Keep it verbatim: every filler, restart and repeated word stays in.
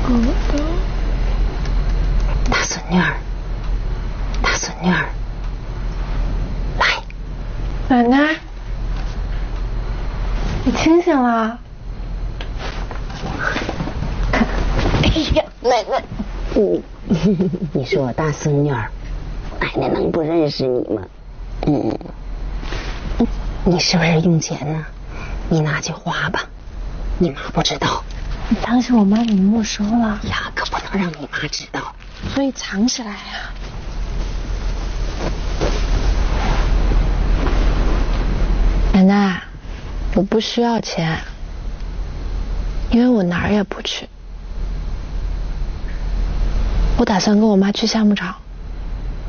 我的大孙女儿，大孙女儿，来， 奶奶，你清醒了？ 哎呀，奶奶，你你是我大孙女儿，奶奶能不认识你吗？嗯，你是不是用钱呢？你拿去花吧，你妈不知道。 你当时我妈给你没收了呀，可不能让你妈知道， 所以藏起来呀。奶奶，我不需要钱，因为我哪儿也不去。我打算跟我妈去夏牧场。